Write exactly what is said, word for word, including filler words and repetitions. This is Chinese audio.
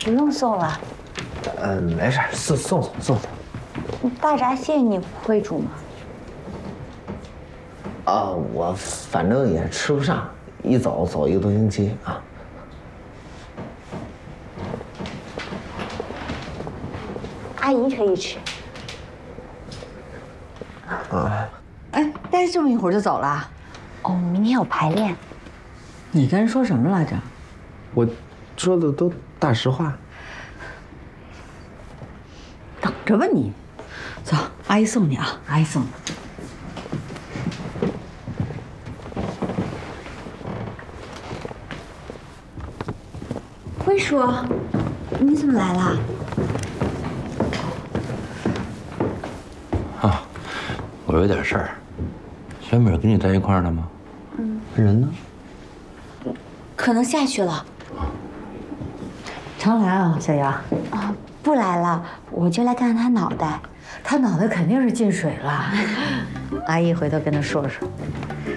不用送了。 呃，没事，送送送送送。 大闸蟹你会煮吗？ 啊，我反正也吃不上，一走走一个多星期啊。 阿姨可以吃。 啊。 哎，待这么一会儿就走了？ 哦，明天有排练。 你跟人说什么来着？ 我说的都大实话。 等着吧你。走，阿姨送你啊，阿姨送你。 魏叔，你怎么来了？ 啊，我有点事儿。小米跟你在一块儿呢吗？ 嗯。 人呢？ 可能下去了。 常来啊，小杨。 啊，不来了，我就来看看他脑袋。 他脑袋肯定是进水了。阿姨回头跟他说说。